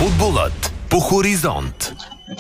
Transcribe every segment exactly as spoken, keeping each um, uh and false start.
Футболът по Хоризонт.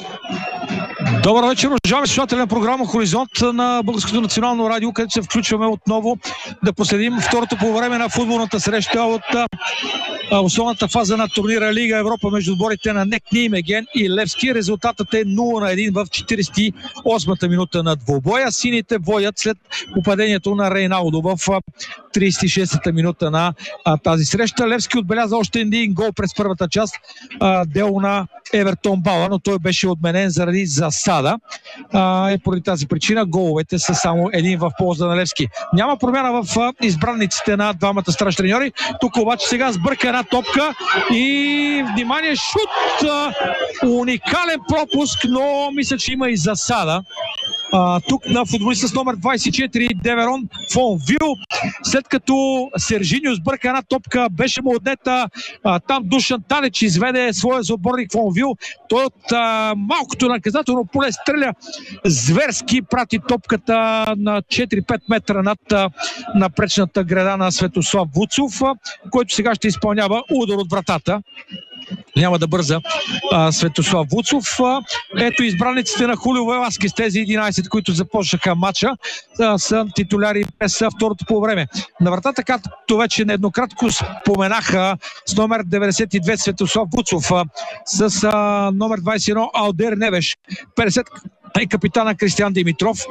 Добър вечер, уважаеми слушатели на програма Хоризонт на Българското национално радио, където се включваме отново да последим второто по време на футболната среща от а, основната фаза на турнира Лига Европа между отборите на НЕК Нимеген и Левски. Резултатът е нула на един в четиридесет и осмата минута на двубоя. Сините водят след попадението на Рейналдо в тридесет и шестата минута на а, тази среща. Левски отбеляза още един гол през първата част, а, дело на Евертон Бала, но той беше отменен заради засада. А, е поради тази причина головете са само един в полза на Левски. Няма промяна в а, избранниците на двамата старши треньори. Тук обаче сега сбърка една топка и внимание, шут! А, уникален пропуск, но мисля, че има и засада. А, тук на футболиста с номер двадесет и четири Деверон Фонвил, след като Сержиньо сбърка една топка, беше му отнета. А, там Душан Танич изведе своя съотборник Фонвил. Той от а, малкото наказателно поле стреля зверски, прати топката на четири-пет метра над а, напречната града на Светослав Вуцов, а, който сега ще изпълнява удар от вратата. Няма да бърза а, Светослав Вуцов. А, ето избраниците на Хулио Веласкес, тези единадесет, които започнаха матча, а, са титуляри през второто по време. На вратата, както вече нееднократно споменаха, с номер деветдесет и две Светослав Вуцов, а, с а, номер двадесет и едно Алдер Невеш, петдесет и капитана Кристиан Димитров,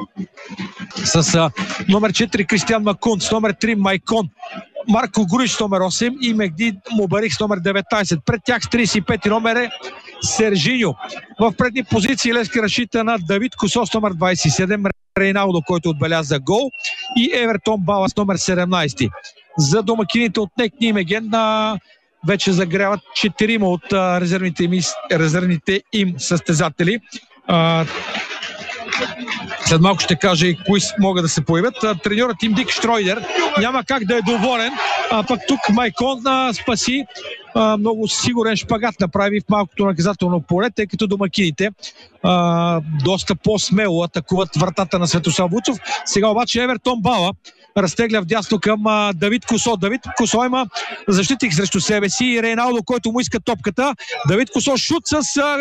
с а, номер четири Кристиан Макун, с номер три Майкон, Марко Груиш номер осем и Мегди Мубарих с номер деветнадесет. Пред тях с тридесет и пети номер е Сержиньо. В предни позиции Левски разчита на Давид Косо с номер двадесет и седем, Рейналдо, който отбеляза гол, и Евертон Бала с номер седемнадесет. За домакините от НЕК Нимеген вече загряват четирима от а, резервните, им, резервните им състезатели. А, След малко ще кажа и кои могат да се появят. Треньорът им Дик Штройдер няма как да е доволен, а пък тук Майкон а, спаси а, много сигурен шпагат направи в малкото наказателно поле, тъй като домакините а, доста по-смело атакуват вратата на Светослав Вуцов. Сега обаче Евертон Бала разтегля вдясно към а, Давид Косо. Давид Косо има защитник срещу себе си и Рейналдо, който му иска топката. Давид Косо шут с а,